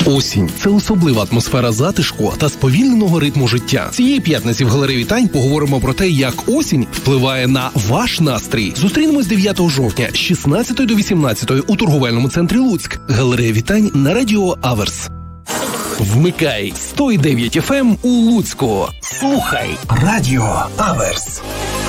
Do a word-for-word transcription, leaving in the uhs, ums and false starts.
Осінь – це особлива атмосфера затишку та сповільненого ритму життя. Цієї п'ятниці в галереї Вітань поговоримо про те, як осінь впливає на ваш настрій. Зустрінемось дев'ятого жовтня з шістнадцятої до вісімнадцятої у торговельному центрі Луцьк. Галерея Вітань на радіо Аверс. Вмикай сто дев'ять еф ем у Луцьку. Слухай радіо Аверс.